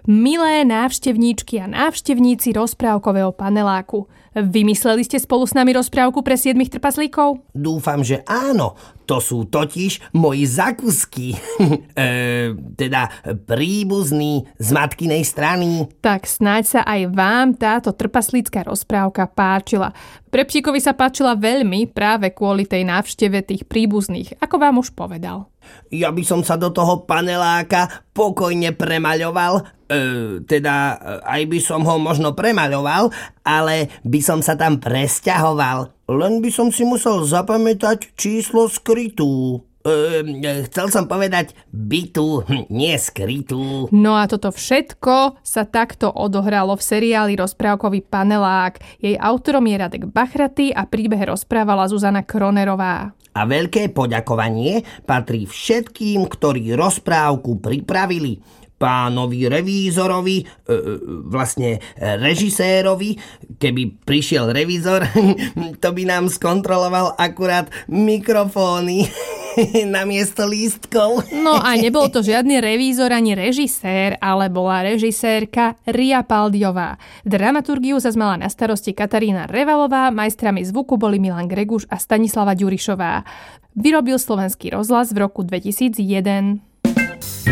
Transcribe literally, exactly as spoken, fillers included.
Milé návštevníčky a návštevníci rozprávkového paneláku, vymysleli ste spolu s nami rozprávku pre siedmich trpaslíkov? Dúfam, že áno. To sú totiž moji zakusky. e, teda príbuzní z matkinej strany. Tak snáď sa aj vám táto trpaslícka rozprávka páčila. Prepšíkovi sa páčila veľmi práve kvôli tej návšteve tých príbuzných, ako vám už povedal. Ja by som sa do toho paneláka pokojne premaľoval. E, teda aj by som ho možno premaľoval, ale by som sa tam presťahoval. Len by som si musel zapamätať číslo skrytú. E, chcel som povedať bytu, nie skrytú. No a toto všetko sa takto odohralo v seriáli Rozprávkový panelák. Jej autorom je Radek Bachratý a príbeh rozprávala Zuzana Kronerová. A veľké poďakovanie patrí všetkým, ktorí rozprávku pripravili. Pánovi revízorovi, e, vlastne režisérovi, keby prišiel revízor, to by nám skontroloval akurát mikrofóny namiesto lístkov. No a nebol to žiadny revízor ani režisér, ale bola režisérka Ria Paldiová. Dramaturgiu zas mala na starosti Katarína Revalová, majstrami zvuku boli Milan Greguš a Stanislava Ďurišová. Vyrobil Slovenský rozhlas v roku dvetisícjeden.